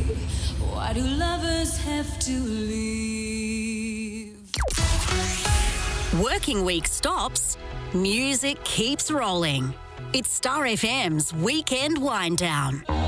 Why do lovers have to leave? Working week stops, music keeps rolling. It's Star FM's Weekend Wind Down.